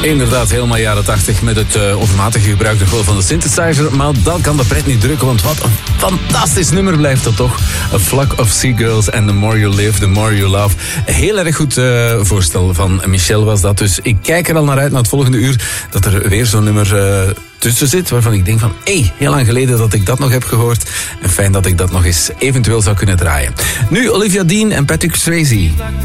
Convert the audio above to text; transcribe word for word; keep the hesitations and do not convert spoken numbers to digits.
Inderdaad, helemaal jaren tachtig met het uh, overmatige gebruik nog wel van de synthesizer. Maar dat kan de pret niet drukken, want wat een fantastisch nummer blijft dat toch. A Flock of Seagulls and the more you live, the more you love. Heel erg goed uh, voorstel van Michel was dat. Dus ik kijk er al naar uit, naar het volgende uur, dat er weer zo'n nummer uh, tussen zit, waarvan ik denk van, hé, hey, heel lang geleden dat ik dat nog heb gehoord. En fijn dat ik dat nog eens eventueel zou kunnen draaien. Nu Olivia Dean en Patrick Swayze.